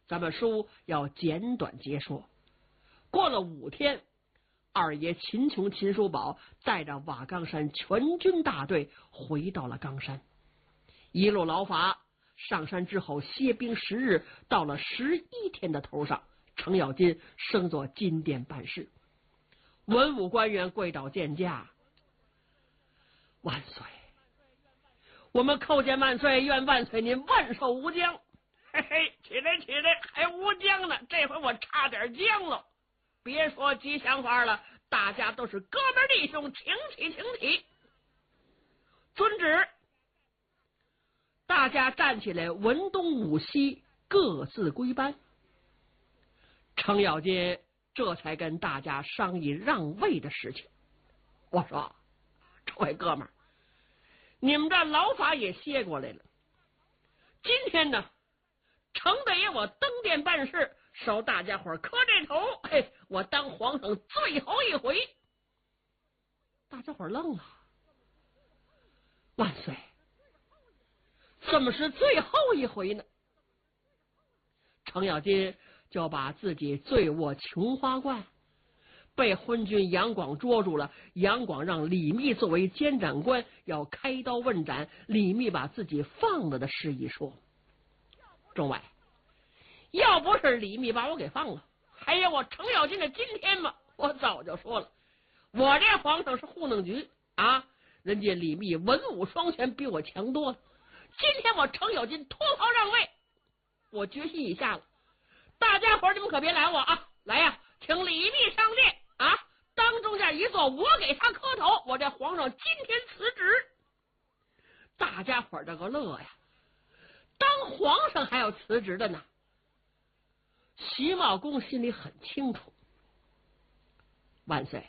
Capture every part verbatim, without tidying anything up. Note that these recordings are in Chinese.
咱们书要简短截说。过了五天，二爷秦琼、秦叔宝带着瓦岗山全军大队回到了冈山，一路劳乏，上山之后歇兵十日，到了十一天的头上，程咬金升做金殿办事，文武官员跪倒见驾，万岁！我们叩见万岁，愿万岁您万寿无疆。嘿嘿，起来起来，还无疆呢，这回我差点僵了。别说吉祥话了，大家都是哥们弟兄，请起请起。遵旨，大家站起来，文东武西，各自归班。程咬金这才跟大家商议让位的事情。我说，这位哥们儿，你们这劳法也歇过来了，今天呢，程大爷我登殿办事，受大家伙磕这头，嘿，我当皇上最后一回。大家伙愣了，万岁，怎么是最后一回呢？程咬金就把自己醉卧琼花观，被昏君杨广捉住了。杨广让李密作为监斩官，要开刀问斩。李密把自己放了的事一说。众位，要不是李密把我给放了，还有我程咬金的今天吗？我早就说了，我这皇上是糊弄局啊！人家李密文武双全，比我强多了。今天我程咬金脱袍让位，我决心已下了。大家伙你们可别拦我啊！来呀，请李密上殿啊！当中间一坐，我给他磕头。我这皇上今天辞职。大家伙这个乐呀！当皇上还要辞职的呢？徐茂公心里很清楚，万岁，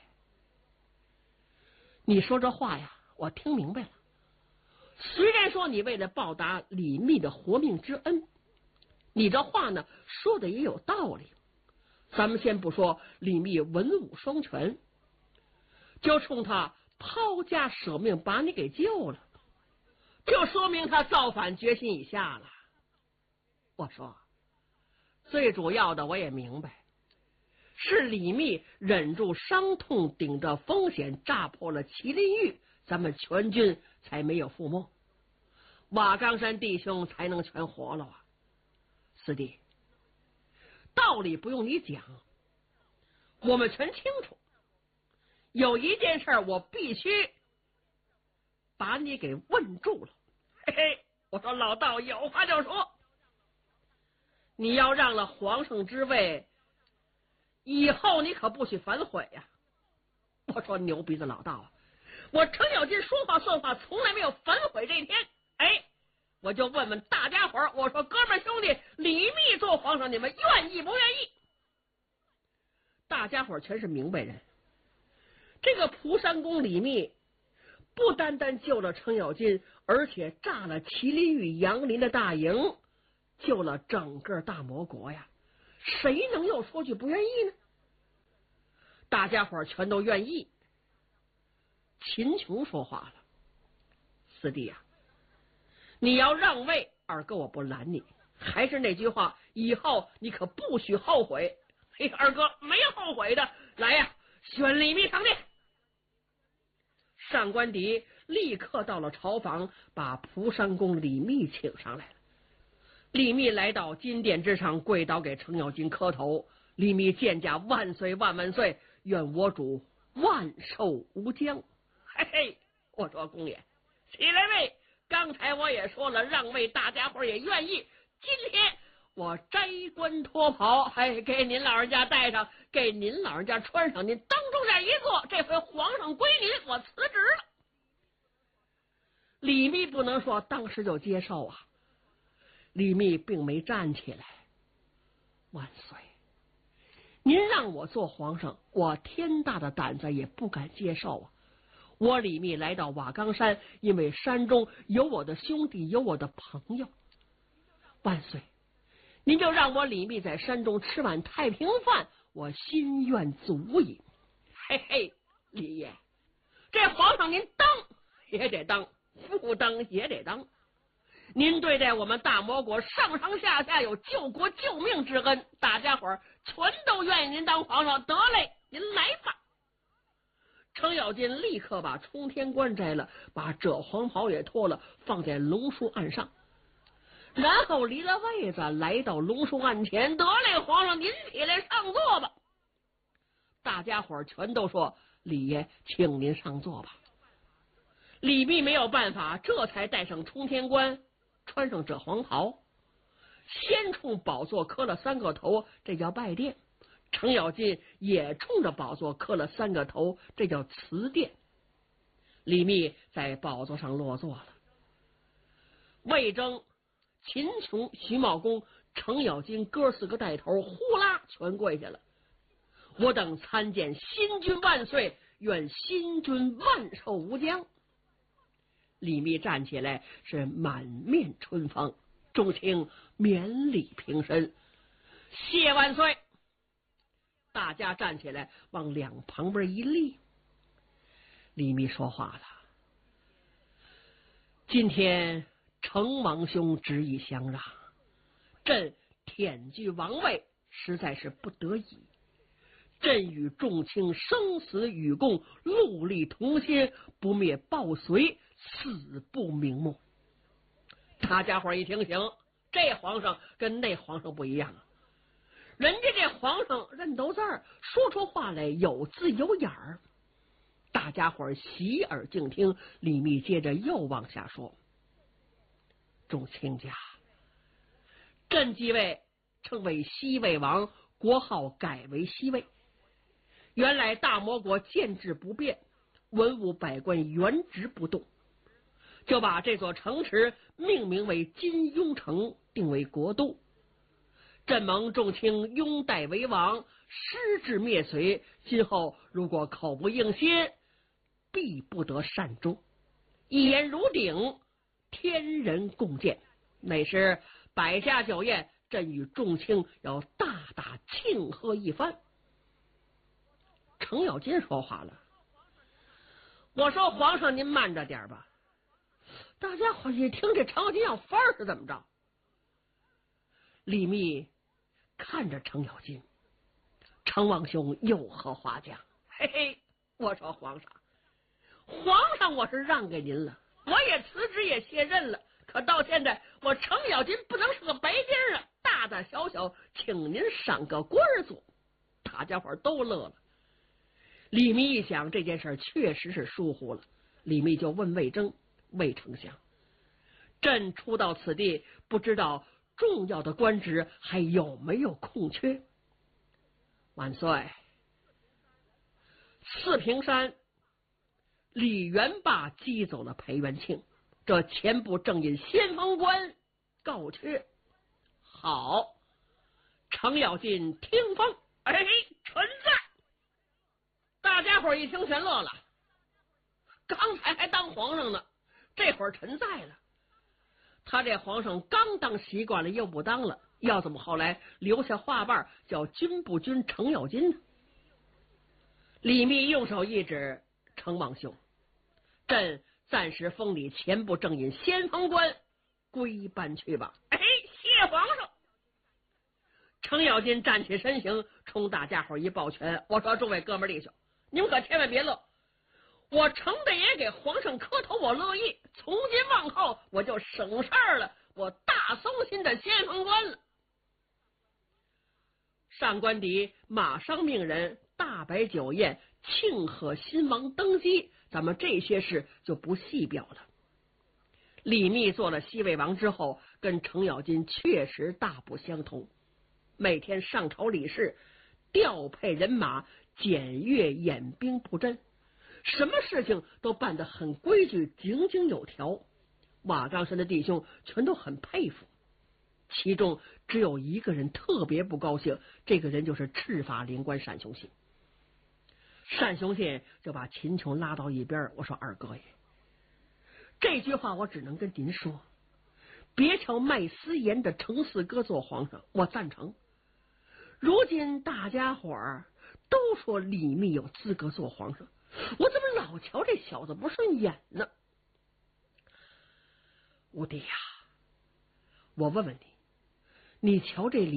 你说这话呀，我听明白了。虽然说你为了报答李密的活命之恩，你这话呢说的也有道理。咱们先不说李密文武双全，就冲他抛家舍命把你给救了，就说明他造反决心已下了。我说，最主要的我也明白，是李密忍住伤痛，顶着风险炸破了麒麟玉，咱们全军才没有覆没，瓦岗山弟兄才能全活了啊！四弟，道理不用你讲，我们全清楚。有一件事我必须把你给问住了。嘿嘿，我说老道有话就说，你要让了皇上之位，以后你可不许反悔呀！我说牛鼻子老道啊，我程咬金说话算话，从来没有反悔这一天。哎，我就问问大家伙儿，我说哥们兄弟，李密做皇上，你们愿意不愿意？大家伙儿全是明白人。这个蒲山公李密不单单救了程咬金，而且炸了麒麟玉杨林的大营，救了整个大魔国呀！谁能又说句不愿意呢？大家伙儿全都愿意。秦琼说话了，四弟呀、啊，你要让位，二哥我不拦你。还是那句话，以后你可不许后悔。嘿，二哥没后悔的，来呀，选李密上殿。上官迪立刻到了朝房，把蒲山公李密请上来了。李密来到金殿之上，跪倒给程咬金磕头。李密见驾，万岁万万岁，愿我主万寿无疆。嘿嘿，我说公爷，起来位。刚才我也说了，让位，大家伙也愿意。今天我摘冠脱袍，还给您老人家戴上，给您老人家穿上，您当中间一坐，这回皇上归您，我辞职了。李密不能说当时就接受啊，李密并没站起来。万岁，您让我做皇上，我天大的胆子也不敢接受啊！我李密来到瓦岗山，因为山中有我的兄弟，有我的朋友。万岁，您就让我李密在山中吃碗太平饭，我心愿足矣。嘿嘿，李爷，这皇上您当也得当，不当也得当。 您对待我们大魔国上上下下有救国救命之恩，大家伙儿全都愿意您当皇上，得嘞，您来吧。程咬金立刻把冲天冠摘了，把赭黄袍也脱了，放在龙树案上，然后离了位子，来到龙树案前，得嘞，皇上您起来上座吧。大家伙儿全都说：“李爷，请您上座吧。”李密没有办法，这才戴上冲天冠，穿上赭黄袍，先冲宝座磕了三个头，这叫拜殿。程咬金也冲着宝座磕了三个头，这叫辞殿。李密在宝座上落座了。魏征、秦琼、徐茂公、程咬金哥四个带头，呼啦全跪下了。我等参见新君万岁，愿新君万寿无疆。李密站起来是满面春风，众卿免礼平身，谢万岁。大家站起来往两旁边一立。李密说话了：“今天程王兄执意相让，朕舔据王位实在是不得已。朕与众卿生死与共，戮力同心，不灭暴隋，死不瞑目。”大家伙一听，行，这皇上跟那皇上不一样啊！人家这皇上认斗字儿，说出话来有字有眼儿。大家伙洗耳静听。李密接着又往下说：“众卿家，朕继位称为西魏王，国号改为西魏。原来大魔国建制不变，文武百官原职不动，就把这座城池命名为金庸城，定为国都。朕蒙众卿拥戴为王，失志灭隋。今后如果口不应心，必不得善终。一言如鼎，天人共鉴。乃是百家酒宴，朕与众卿要大大庆贺一番。”程咬金说话了：“我说皇上您慢着点吧。”大家伙一听，这程咬金要翻是怎么着？李密看着程咬金：“程王兄有何话讲？”嘿嘿，我说皇上，皇上我是让给您了，我也辞职也卸任了，可到现在我程咬金不能是个白丁啊！大大小小，请您赏个官做。大家伙都乐了。李密一想，这件事确实是疏忽了。李密就问魏征：“魏丞相，朕初到此地，不知道重要的官职还有没有空缺？”万岁，四平山李元霸击走了裴元庆，这前部正印先锋官告缺。好，程咬金听风，哎，存在。大家伙一听全乐了。刚才还当皇上呢，这会儿臣在了。他这皇上刚当习惯了，又不当了，要怎么后来留下话瓣叫君不君程咬金呢？李密用手一指：“程王兄，朕暂时封你前部正印先锋官，归班去吧。”哎，谢皇上。程咬金站起身形，冲大家伙一抱拳：“我说诸位哥们弟兄，你们可千万别乐，我程大爷给皇上磕头，我乐意。从今往后我就省事儿了，我大松心的先锋官了。”上官迪马上命人大摆酒宴，庆贺新王登基，咱们这些事就不细表了。李密做了西魏王之后，跟程咬金确实大不相同。每天上朝理事，调配人马，检阅演兵布阵，什么事情都办得很规矩，井井有条。瓦岗山的弟兄全都很佩服。其中只有一个人特别不高兴，这个人就是赤发灵官单雄信。单雄信就把秦琼拉到一边，我说：“二哥爷，这句话我只能跟您说，别瞧卖私盐的程四哥做皇上，我赞成。如今大家伙儿都说李密有资格做皇上，我怎么老瞧这小子不顺眼呢？”吴弟呀， 我问问你，你瞧这李